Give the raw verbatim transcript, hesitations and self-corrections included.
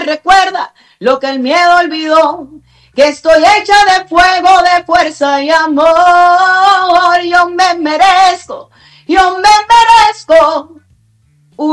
recuerda lo que el miedo olvidó, que estoy hecha de fuego, de fuerza y amor. Yo me merezco, yo me merezco